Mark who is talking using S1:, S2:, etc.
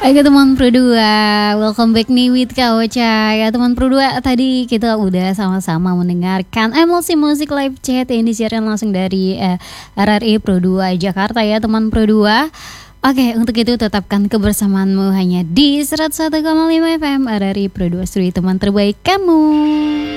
S1: Oke teman Pro 2, welcome back nih with Kak Ocha. Ya teman Pro 2, tadi kita udah sama-sama mendengarkan emosi musik live chat yang disiarkan langsung dari RRI Pro 2 Jakarta ya teman Pro 2. Oke, untuk itu tetapkan kebersamaanmu hanya di 101,5 FM RRI Pro 2 Studio teman terbaik kamu.